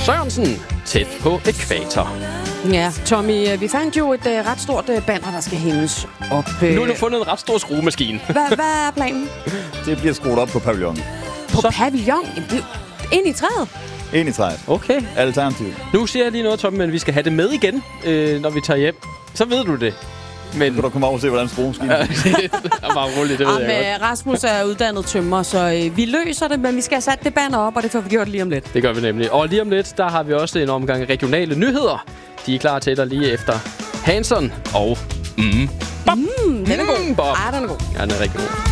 Sørensen, tæt på ækvator. Ja, Tommy, vi fandt jo et ret stort banner, der skal hænges op. Nu har du fundet en ret stor skruemaskine. Hvad er planen? Det bliver skruet op på pavillonen. På pavillon? Ind i træet? Ind i træet. Okay. Alternativt. Nu siger jeg lige noget, Tommy, men vi skal have det med igen, når vi tager hjem. Så ved du det. Men kan du komme over og se, hvordan skruemaskinen er? Det er bare roligt, det ved jeg godt. Rasmus er uddannet tømrer, så vi løser det, men vi skal have sat det banner op, og det får vi gjort lige om lidt. Det gør vi nemlig. Og lige om lidt, der har vi også en omgang regionale nyheder. De er klar til dig lige efter Hanson og den er god. Bob. Den er god. Ja, den er rigtig god.